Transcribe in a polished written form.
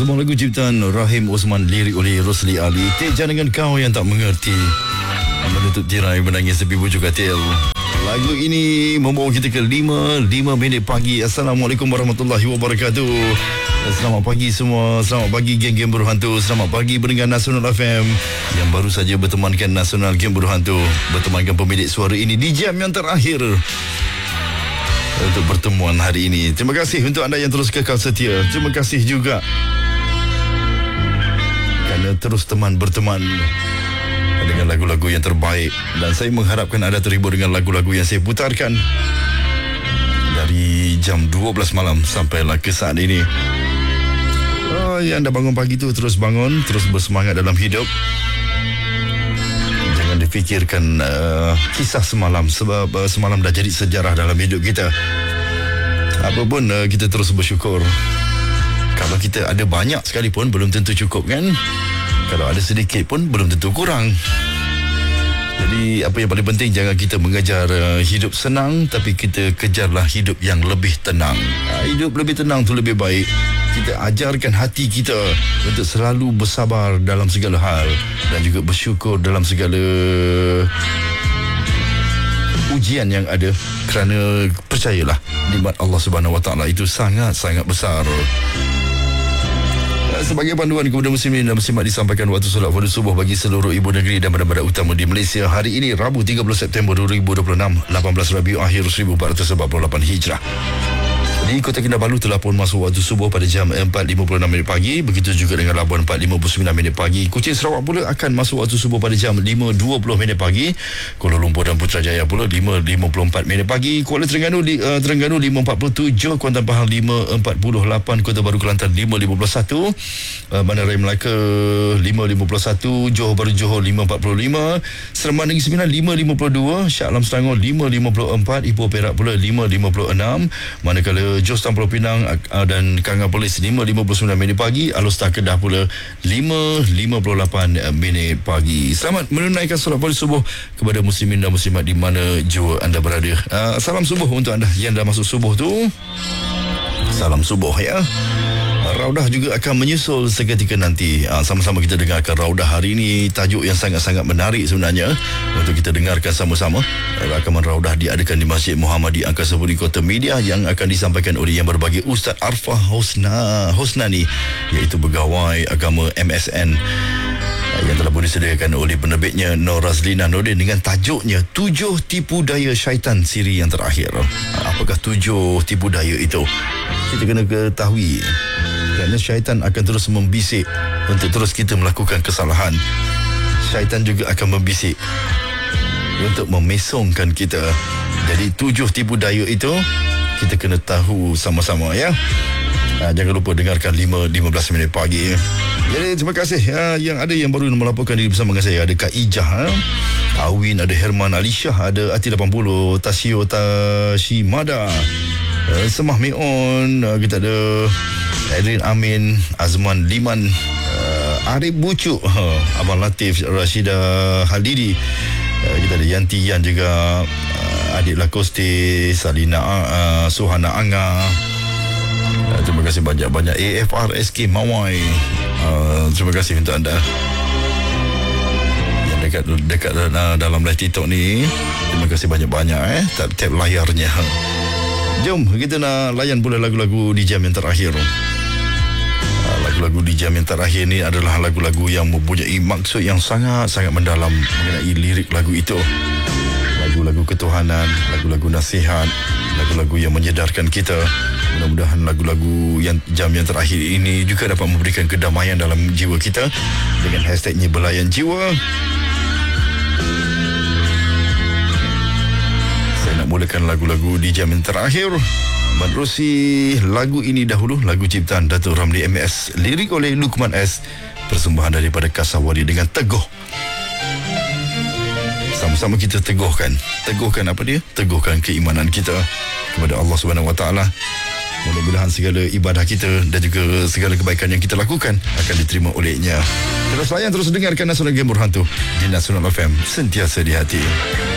Sebuah lagu ciptaan Rahim Osman, lirik oleh Rosli Ali. Jangan kau yang tak mengerti, menutup tirai menangis sepi bujuk katil. Lagu ini membawa kita ke 5 minit pagi. Assalamualaikum warahmatullahi wabarakatuh. Selamat pagi semua. Selamat pagi geng-geng berhantu. Selamat pagi pendengar Nasional FM yang baru saja bertemankan Nasional Geng Berhantu, bertemankan pemilik suara ini di jam yang terakhir untuk pertemuan hari ini. Terima kasih untuk anda yang terus kekal setia. Terima kasih juga kerana terus teman berteman dengan lagu-lagu yang terbaik. Dan saya mengharapkan anda terhibur dengan lagu-lagu yang saya putarkan dari jam 12 malam sampailah ke saat ini. Yang anda bangun pagi tu terus bangun, terus bersemangat dalam hidup. Jangan difikirkan kisah semalam, sebab semalam dah jadi sejarah dalam hidup kita. Apapun kita terus bersyukur. Kalau kita ada banyak sekalipun belum tentu cukup, kan? Kalau ada sedikit pun belum tentu kurang. Jadi apa yang paling penting, jangan kita mengejar hidup senang, tapi kita kejarlah hidup yang lebih tenang. Hidup lebih tenang tu lebih baik. Kita ajarkan hati kita untuk selalu bersabar dalam segala hal dan juga bersyukur dalam segala ujian yang ada, kerana percayalah nikmat Allah Subhanahu Wa Taala itu sangat-sangat besar. Sebagai panduan kepada muslimin dan muslimat, disampaikan waktu solat fardu subuh bagi seluruh ibu negeri dan bandar-bandar utama di Malaysia. Hari ini Rabu 30 September 2026, 18 Rabiul Akhir 1448 Hijrah. Di Kota Kinabalu telah pun masuk waktu subuh pada jam 4.56 minit pagi. Begitu juga dengan Labuan 4.59 minit pagi. Kuching Sarawak pula akan masuk waktu subuh pada jam 5.20 minit pagi. Kuala Lumpur dan Putrajaya pula 5.54 minit pagi. Kuala Terengganu 5.47. Kuantan Pahang 5.48. Kota Baru Kelantan 5.51. Bandaraya Melaka 5.51. Johor Bahru Johor 5.45. Seremban Negeri Sembilan 5.52. Shah Alam Selangor 5.54. Ipoh Perak pula 5.56. Manakala Jos Pulau Pinang dan Kangan Polis 5.59 minit pagi. Alor-Star Kedah pula 5.58 minit pagi. Selamat menunaikan solat fardu subuh kepada muslimin dan muslimat di mana jua anda berada. Salam subuh untuk anda yang dah masuk subuh tu. Salam subuh ya. Raudah juga akan menyusul seketika nanti. Sama-sama kita dengarkan Raudah hari ini. Tajuk yang sangat-sangat menarik sebenarnya untuk kita dengarkan sama-sama. Rakaman Raudah diadakan di Masjid Muhammadi Angkasa Puri Kota Media yang akan disampaikan oleh yang berbahagia Ustaz Arfah Hosnani, iaitu pegawai agama MSN, yang telah pun disediakan oleh penerbitnya Nur Razlina Nordin dengan tajuknya 7 tipu daya syaitan siri yang terakhir. Apakah 7 tipu daya itu? Kita kena ketahui, kerana syaitan akan terus membisik untuk terus kita melakukan kesalahan. Syaitan juga akan membisik untuk memesongkan kita. Jadi 7 tipu daya itu kita kena tahu sama-sama ya. Jangan lupa dengarkan 5.15 minit pagi. Jadi terima kasih yang ada yang baru melaporkan diri bersama dengan saya. Ada Kak Ijah, Awin, ada Herman Alishah, ada Ati 80, Tasio Tashimada, Semah Meon, kita ada Adrian Amin, Azman Liman, Arif Bucuk, Abang Latif, Rashida Halidi, kita ada Yanti Yan juga, Adik Lakoste, Salina Suhana Anga. Terima kasih banyak-banyak. AFR SK Mawai, terima kasih untuk anda yang dekat dalam live TikTok ni. Terima kasih banyak-banyak tap layarnya. Jom kita nak layan pula lagu-lagu di jam yang terakhir. Lagu-lagu di jam yang terakhir ni adalah lagu-lagu yang mempunyai maksud yang sangat-sangat mendalam mengenai lirik lagu itu. Lagu-lagu ketuhanan, lagu-lagu nasihat, lagu-lagu yang menyedarkan kita. Mudah-mudahan lagu-lagu yang jam yang terakhir ini juga dapat memberikan kedamaian dalam jiwa kita dengan hashtagnya Belayan Jiwa. Saya nak mulakan lagu-lagu di jam yang terakhir menerusi lagu ini dahulu. Lagu ciptaan Datuk Ramli MS, lirik oleh Luqman S, persembahan daripada Kasawari dengan Teguh. Sama-sama kita teguhkan apa dia? Teguhkan keimanan kita kepada Allah Subhanahu Wa Taala. Mudah-mudahan segala ibadah kita dan juga segala kebaikan yang kita lakukan akan diterima olehnya. Terus layan, terus dengarkan Nasional Geng Berhantu di Nasional FM, sentiasa di hati.